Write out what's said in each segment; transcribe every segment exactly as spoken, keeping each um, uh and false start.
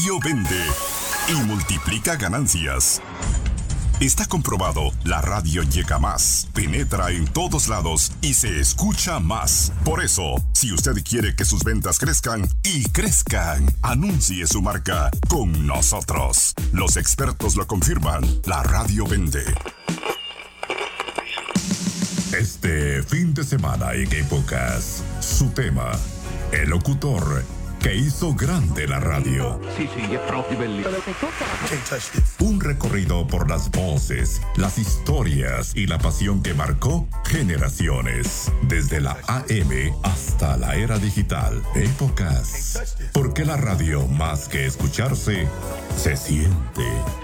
radio vende y multiplica ganancias. Está comprobado, la radio llega más, penetra en todos lados y se escucha más. Por eso, si usted quiere que sus ventas crezcan y crezcan, anuncie su marca con nosotros. Los expertos lo confirman, la radio vende. Este fin de semana en Épocas, su tema, el locutor que hizo grande la radio. Sí, sí, è proprio bellissimo. Un recorrido por las voces, las historias y la pasión que marcó generaciones. Desde la A M hasta la era digital. Épocas. Porque la radio, más que escucharse, se siente.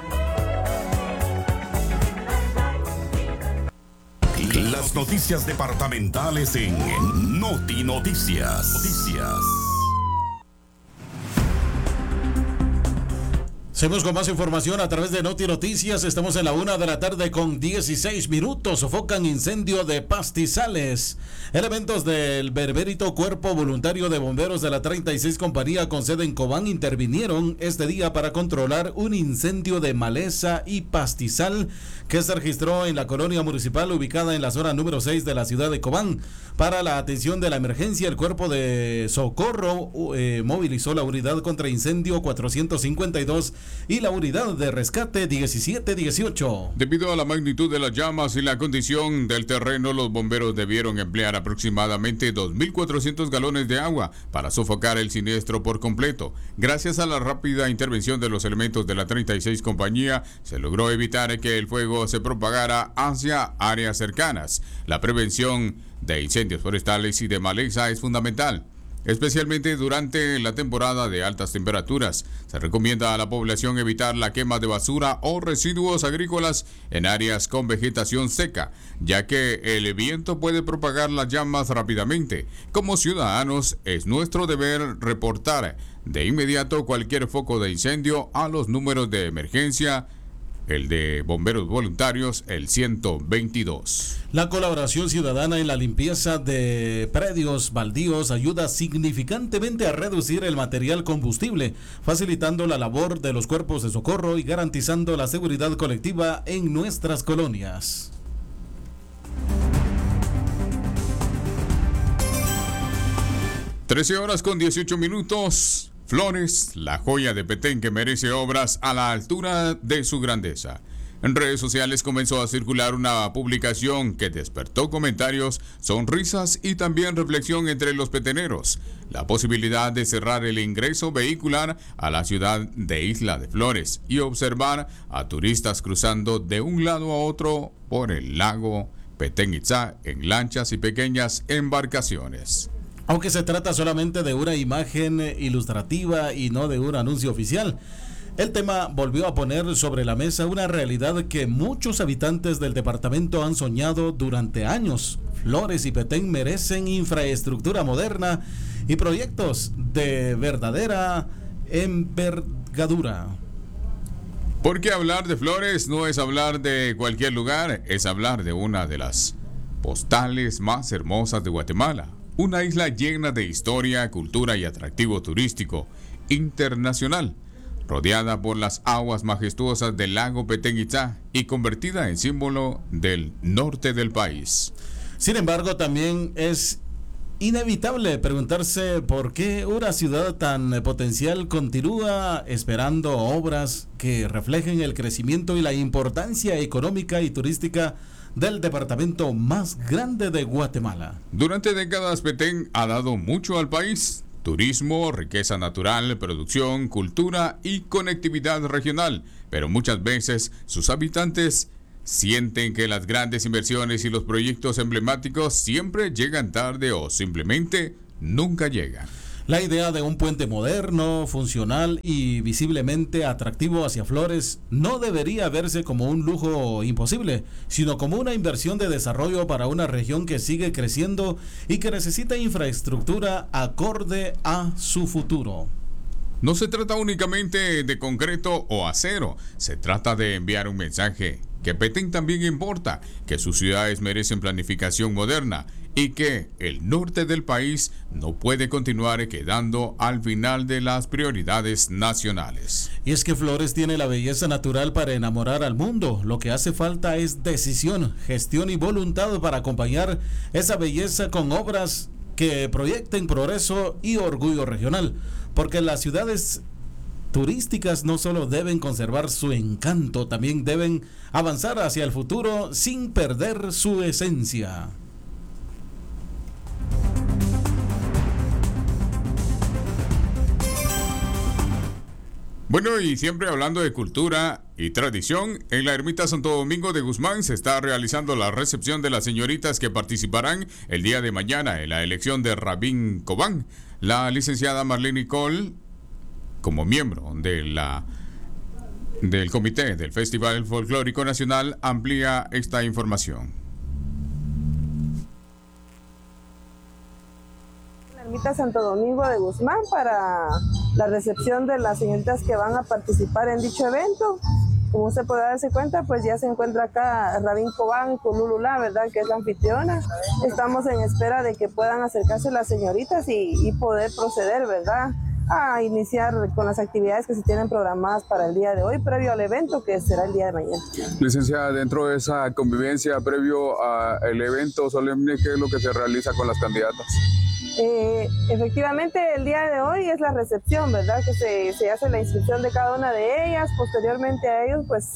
Las noticias departamentales en Noti Noticias. Noticias. Seguimos con más información a través de Noti Noticias. Estamos en la una de la tarde con dieciséis minutos. Sofocan incendio de pastizales. Elementos del Berbérito Cuerpo Voluntario de Bomberos de la treinta y seis Compañía con sede en Cobán intervinieron este día para controlar un incendio de maleza y pastizal que se registró en la colonia municipal ubicada en la zona número seis de la ciudad de Cobán. Para la atención de la emergencia, el Cuerpo de Socorro eh, movilizó la unidad contra incendio cuatrocientos cincuenta y dos y la unidad de rescate diecisiete dieciocho. Debido a la magnitud de las llamas y la condición del terreno, los bomberos debieron emplear aproximadamente dos mil cuatrocientos galones de agua para sofocar el siniestro por completo. Gracias a la rápida intervención de los elementos de la treinta y seis Compañía, se logró evitar que el fuego se propagara hacia áreas cercanas. La prevención de incendios forestales y de maleza es fundamental, especialmente durante la temporada de altas temperaturas. Se recomienda a la población evitar la quema de basura o residuos agrícolas en áreas con vegetación seca, ya que el viento puede propagar las llamas rápidamente. Como ciudadanos, es nuestro deber reportar de inmediato cualquier foco de incendio a los números de emergencia, el de bomberos voluntarios, el ciento veintidós. La colaboración ciudadana en la limpieza de predios baldíos ayuda significantemente a reducir el material combustible, facilitando la labor de los cuerpos de socorro y garantizando la seguridad colectiva en nuestras colonias. trece horas con dieciocho minutos. Flores, la joya de Petén que merece obras a la altura de su grandeza. En redes sociales comenzó a circular una publicación que despertó comentarios, sonrisas y también reflexión entre los peteneros. La posibilidad de cerrar el ingreso vehicular a la ciudad de Isla de Flores y observar a turistas cruzando de un lado a otro por el lago Petén Itzá en lanchas y pequeñas embarcaciones. Aunque se trata solamente de una imagen ilustrativa y no de un anuncio oficial, el tema volvió a poner sobre la mesa una realidad que muchos habitantes del departamento han soñado durante años. Flores y Petén merecen infraestructura moderna y proyectos de verdadera envergadura. Porque hablar de Flores no es hablar de cualquier lugar, es hablar de una de las postales más hermosas de Guatemala. Una isla llena de historia, cultura y atractivo turístico internacional, rodeada por las aguas majestuosas del lago Petén Itzá y convertida en símbolo del norte del país. Sin embargo, también es inevitable preguntarse por qué una ciudad tan potencial continúa esperando obras que reflejen el crecimiento y la importancia económica y turística del departamento más grande de Guatemala. Durante décadas, Petén ha dado mucho al país: turismo, riqueza natural, producción, cultura y conectividad regional, pero muchas veces sus habitantes sienten que las grandes inversiones y los proyectos emblemáticos siempre llegan tarde o simplemente nunca llegan. La idea de un puente moderno, funcional y visiblemente atractivo hacia Flores no debería verse como un lujo imposible, sino como una inversión de desarrollo para una región que sigue creciendo y que necesita infraestructura acorde a su futuro. No se trata únicamente de concreto o acero, se trata de enviar un mensaje: que Petén también importa, que sus ciudades merecen planificación moderna, y que el norte del país no puede continuar quedando al final de las prioridades nacionales. Y es que Flores tiene la belleza natural para enamorar al mundo. Lo que hace falta es decisión, gestión y voluntad para acompañar esa belleza con obras que proyecten progreso y orgullo regional, porque las ciudades turísticas no solo deben conservar su encanto, también deben avanzar hacia el futuro sin perder su esencia. Bueno, y siempre hablando de cultura y tradición, en la Ermita Santo Domingo de Guzmán se está realizando la recepción de las señoritas que participarán el día de mañana en la elección de Rabín Cobán. La licenciada Marlene Nicole, como miembro de la, del comité del Festival Folclórico Nacional, amplía esta información. Ermita Santo Domingo de Guzmán para la recepción de las señoritas que van a participar en dicho evento. Como usted puede darse cuenta, pues ya se encuentra acá Rabín Cobán con Lululá, ¿verdad?, que es la anfitriona. Estamos en espera de que puedan acercarse las señoritas y, y poder proceder, ¿verdad?, a iniciar con las actividades que se tienen programadas para el día de hoy, previo al evento que será el día de mañana. Licenciada, dentro de esa convivencia previo al evento solemne, ¿qué es lo que se realiza con las candidatas? Eh, efectivamente, el día de hoy es la recepción, ¿verdad? Que se, se hace la inscripción de cada una de ellas. Posteriormente a ellos, pues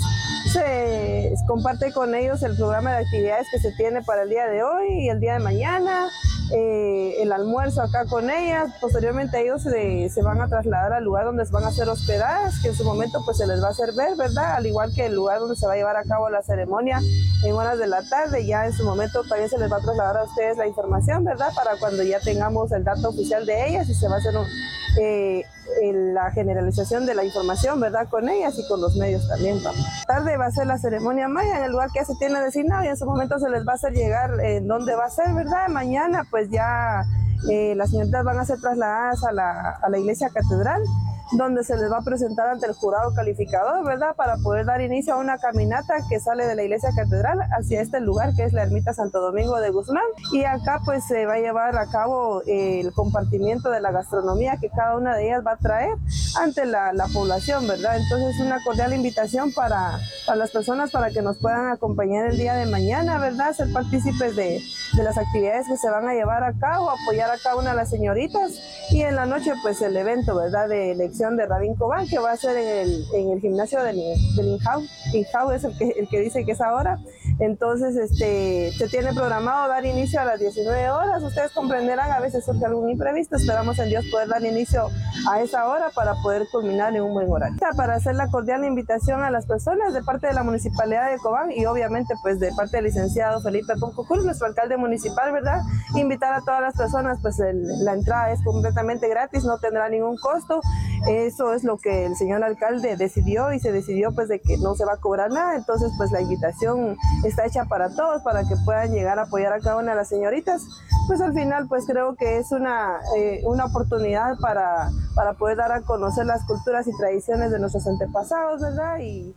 se comparte con ellos el programa de actividades que se tiene para el día de hoy y el día de mañana, eh, el almuerzo acá con ellas. Posteriormente ellos se, se van a trasladar al lugar donde se van a ser hospedadas, que en su momento pues se les va a hacer ver, ¿verdad? Al igual que el lugar donde se va a llevar a cabo la ceremonia en horas de la tarde, ya en su momento también se les va a trasladar a ustedes la información, ¿verdad? Para cuando ya tengamos el dato oficial de ellas y se va a hacer un, eh, la generalización de la información, ¿verdad?, con ellas y con los medios también. ¿no? Tarde va a ser la ceremonia maya en el lugar que ya se tiene designado y en su momento se les va a hacer llegar en eh, dónde va a ser, ¿verdad? Mañana pues ya eh, las señoritas van a ser trasladadas a la, a la iglesia catedral, donde se les va a presentar ante el jurado calificador, ¿verdad?, para poder dar inicio a una caminata que sale de la iglesia catedral hacia este lugar que es la Ermita Santo Domingo de Guzmán, y acá pues se va a llevar a cabo el compartimiento de la gastronomía que cada una de ellas va a traer ante la, la población, ¿verdad? Entonces una cordial invitación para, para las personas para que nos puedan acompañar el día de mañana, ¿verdad?, ser partícipes de, de las actividades que se van a llevar a cabo, apoyar a cada una de las señoritas, y en la noche pues el evento, ¿verdad?, de elección de Rabín Cobán, que va a ser en el, en el gimnasio del, del Injau. Injau es el que, el que dice que es ahora. Entonces este, se tiene programado dar inicio a las diecinueve horas. Ustedes comprenderán, a veces surge algún imprevisto. Esperamos en Dios poder dar inicio a esa hora para poder culminar en un buen horario. Para hacer la cordial invitación a las personas de parte de la Municipalidad de Cobán y obviamente pues de parte del licenciado Felipe Poncucur, nuestro alcalde municipal, ¿verdad? Invitar a todas las personas, pues el, la entrada es completamente gratis, no tendrá ningún costo. Eso es lo que el señor alcalde decidió y se decidió pues de que no se va a cobrar nada. Entonces pues la invitación está hecha para todos, para que puedan llegar a apoyar a cada una de las señoritas. Pues al final pues creo que es una, eh, una oportunidad para, para poder dar a conocer las culturas y tradiciones de nuestros antepasados, ¿verdad? Y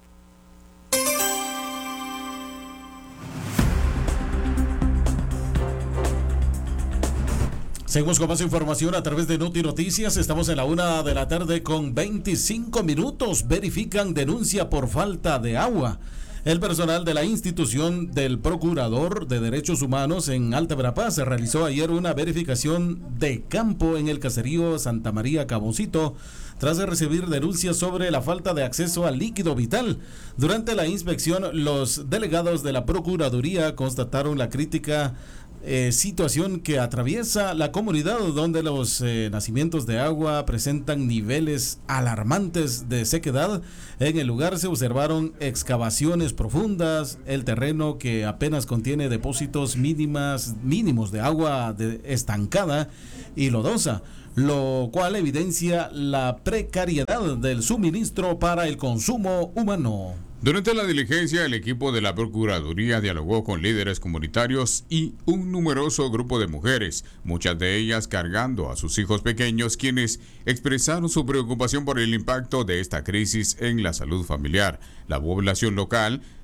seguimos con más información a través de Noti Noticias. Estamos en la una de la tarde con veinticinco minutos. Verifican denuncia por falta de agua. El personal de la institución del Procurador de Derechos Humanos en Alta Verapaz realizó ayer una verificación de campo en el caserío Santa María Caboncito tras recibir denuncias sobre la falta de acceso al líquido vital. Durante la inspección, los delegados de la Procuraduría constataron la crítica Eh, situación que atraviesa la comunidad, donde los eh, nacimientos de agua presentan niveles alarmantes de sequedad. En el lugar se observaron excavaciones profundas, el terreno que apenas contiene depósitos mínimas, mínimos de agua de, estancada y lodosa, lo cual evidencia la precariedad del suministro para el consumo humano. Durante la diligencia, el equipo de la Procuraduría dialogó con líderes comunitarios y un numeroso grupo de mujeres, muchas de ellas cargando a sus hijos pequeños, quienes expresaron su preocupación por el impacto de esta crisis en la salud familiar. La población local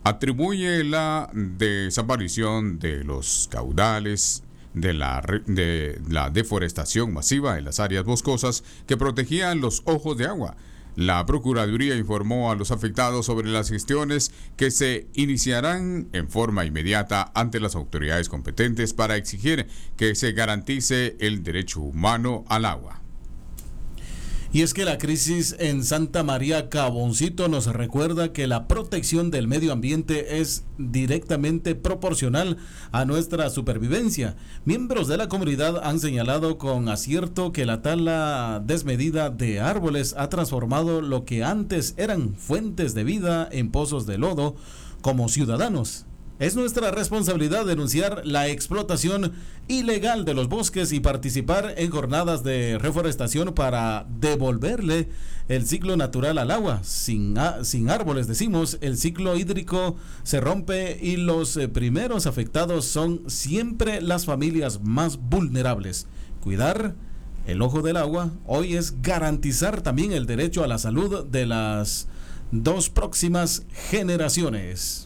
atribuye la desaparición de los caudales de la, de la deforestación masiva en las áreas boscosas que protegían los ojos de agua. La Procuraduría informó a los afectados sobre las gestiones que se iniciarán en forma inmediata ante las autoridades competentes para exigir que se garantice el derecho humano al agua. Y es que la crisis en Santa María Caboncito nos recuerda que la protección del medio ambiente es directamente proporcional a nuestra supervivencia. Miembros de la comunidad han señalado con acierto que la tala desmedida de árboles ha transformado lo que antes eran fuentes de vida en pozos de lodo. Como ciudadanos, es nuestra responsabilidad denunciar la explotación ilegal de los bosques y participar en jornadas de reforestación para devolverle el ciclo natural al agua. Sin, sin árboles, decimos, el ciclo hídrico se rompe y los eh, primeros afectados son siempre las familias más vulnerables. Cuidar el ojo del agua hoy es garantizar también el derecho a la salud de las dos próximas generaciones.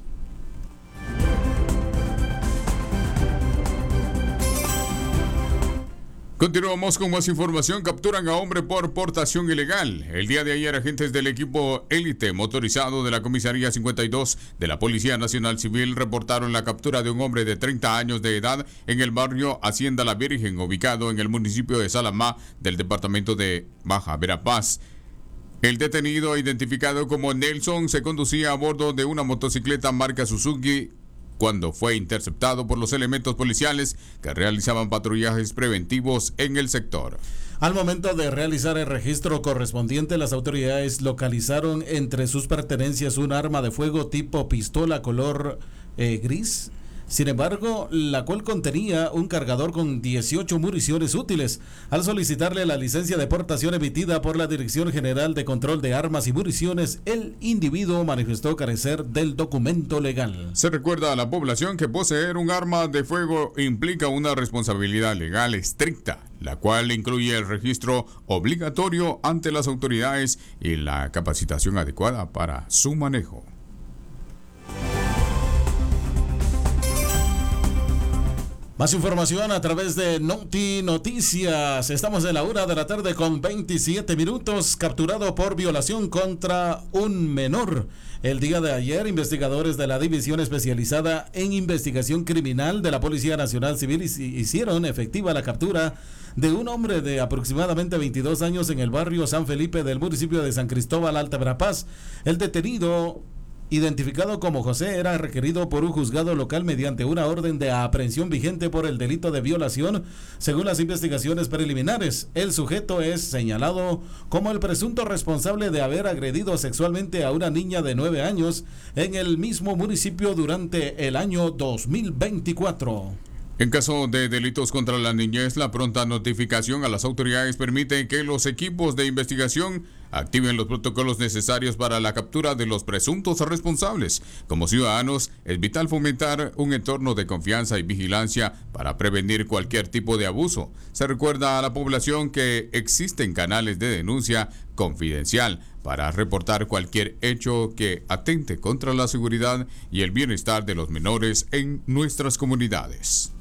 Continuamos con más información. Capturan a hombre por portación ilegal. El día de ayer, agentes del equipo élite motorizado de la Comisaría cincuenta y dos de la Policía Nacional Civil reportaron la captura de un hombre de treinta años de edad en el barrio Hacienda La Virgen, ubicado en el municipio de Salamá del departamento de Baja Verapaz. El detenido, identificado como Nelson, se conducía a bordo de una motocicleta marca Suzuki cuando fue interceptado por los elementos policiales que realizaban patrullajes preventivos en el sector. Al momento de realizar el registro correspondiente, las autoridades localizaron entre sus pertenencias un arma de fuego tipo pistola color eh, gris. Sin embargo, la cual contenía un cargador con dieciocho municiones útiles. Al solicitarle la licencia de portación emitida por la Dirección General de Control de Armas y Municiones, el individuo manifestó carecer del documento legal. Se recuerda a la población que poseer un arma de fuego implica una responsabilidad legal estricta, la cual incluye el registro obligatorio ante las autoridades y la capacitación adecuada para su manejo. Más información a través de Noti Noticias. Estamos en la una de la tarde con veintisiete minutos. Capturado por violación contra un menor. El día de ayer, investigadores de la División Especializada en Investigación Criminal de la Policía Nacional Civil hicieron efectiva la captura de un hombre de aproximadamente veintidós años en el barrio San Felipe del municipio de San Cristóbal, Alta Verapaz. El detenido, identificado como José, era requerido por un juzgado local mediante una orden de aprehensión vigente por el delito de violación. Según las investigaciones preliminares, el sujeto es señalado como el presunto responsable de haber agredido sexualmente a una niña de nueve años en el mismo municipio durante el año dos mil veinticuatro. En caso de delitos contra la niñez, la pronta notificación a las autoridades permite que los equipos de investigación activen los protocolos necesarios para la captura de los presuntos responsables. Como ciudadanos, es vital fomentar un entorno de confianza y vigilancia para prevenir cualquier tipo de abuso. Se recuerda a la población que existen canales de denuncia confidencial para reportar cualquier hecho que atente contra la seguridad y el bienestar de los menores en nuestras comunidades.